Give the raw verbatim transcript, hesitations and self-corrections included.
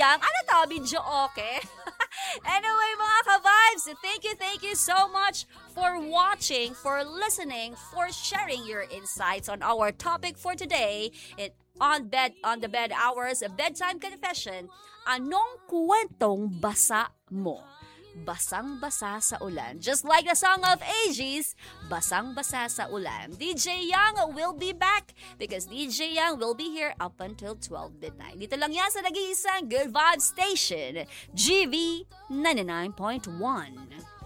Yang? Ano to? Video okay? Anyway, mga ka-vibes, thank you, thank you so much for watching, for listening, for sharing your insights on our topic for today. It on bed on the bed hours, a bedtime confession. Anong kwentong basa mo? Basang-basa sa ulan. Just like the song of Aegis, Basang-basa sa ulan. D J Yang will be back because D J Yang will be here up until twelve midnight. Dito lang yan sa nag-iisang Good Vibes Station, G V ninety-nine point one.